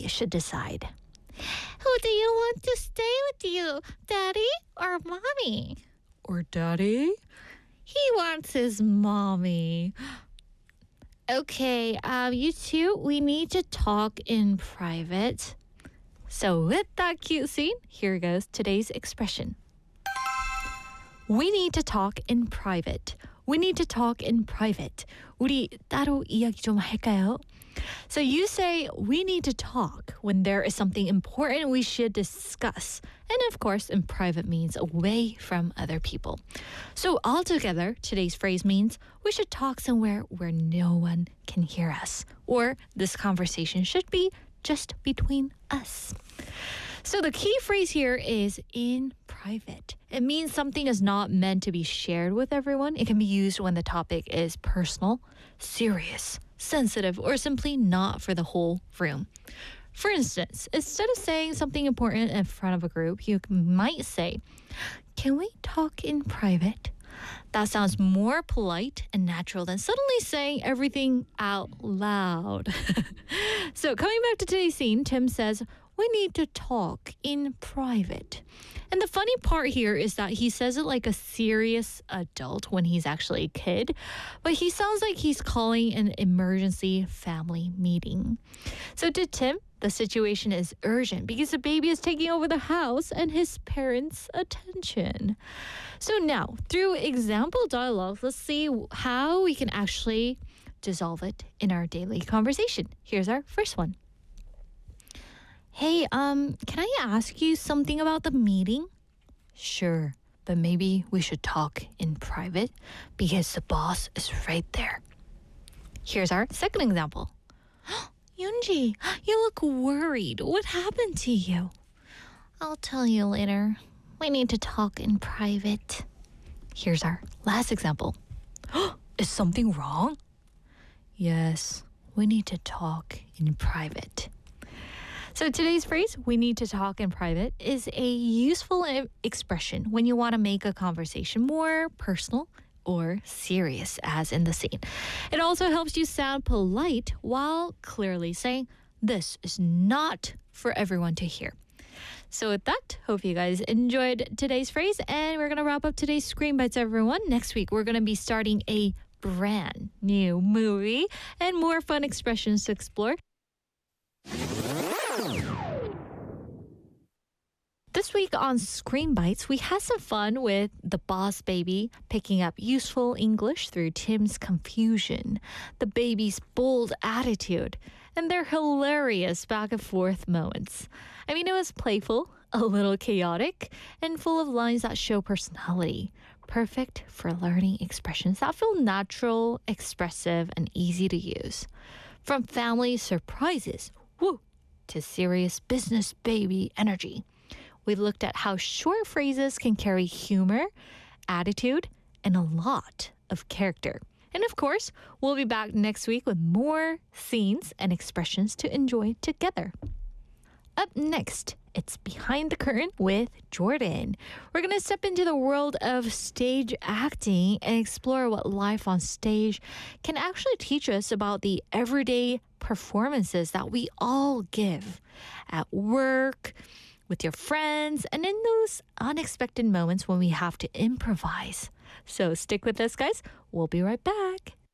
we should decide. Who do you want to stay with you, Daddy or Mommy? Or Daddy? He wants his mommy. Okay, you two, we need to talk in private. So with that cute scene, here goes today's expression. We need to talk in private. We need to talk in private. 우리 따로 이야기 좀 할까요? So you say we need to talk when there is something important we should discuss. And of course, in private means away from other people. So altogether, today's phrase means we should talk somewhere where no one can hear us. Or this conversation should be just between us. So the key phrase here is in private. It means something is not meant to be shared with everyone. It can be used when the topic is personal, serious, sensitive, or simply not for the whole room. For instance, instead of saying something important in front of a group, you might say, "Can we talk in private?" That sounds more polite and natural than suddenly saying everything out loud. So coming back to today's scene, Tim says, we need to talk in private. And the funny part here is that he says it like a serious adult when he's actually a kid, but he sounds like he's calling an emergency family meeting. So to Tim, the situation is urgent because the baby is taking over the house and his parents' attention. So now, through example dialogue, let's see how we can actually dissolve it in our daily conversation. Here's our first one. Hey, can I ask you something about the meeting? Sure, but maybe we should talk in private because the boss is right there. Here's our second example. Yoonji, you look worried. What happened to you? I'll tell you later. We need to talk in private. Here's our last example. Is something wrong? Yes, we need to talk in private. So today's phrase, we need to talk in private, is a useful expression when you want to make a conversation more personal or serious, as in the scene. It also helps you sound polite while clearly saying, this is not for everyone to hear. So with that, hope you guys enjoyed today's phrase, and we're going to wrap up today's Screen Bites, everyone. Next week, we're going to be starting a brand new movie and more fun expressions to explore. This week on Screen Bites, we had some fun with the boss baby picking up useful English through Tim's confusion, the baby's bold attitude, and their hilarious back and forth moments. I mean, it was playful, a little chaotic, and full of lines that show personality. Perfect for learning expressions that feel natural, expressive, and easy to use. From family surprises, to serious business baby energy. We looked at how short phrases can carry humor, attitude, and a lot of character. And of course, we'll be back next week with more scenes and expressions to enjoy together. Up next, it's Behind the Curtain with Jordan. We're going to step into the world of stage acting and explore what life on stage can actually teach us about the everyday performances that we all give at work, with your friends, and in those unexpected moments when we have to improvise. So stick with us, guys. We'll be right back.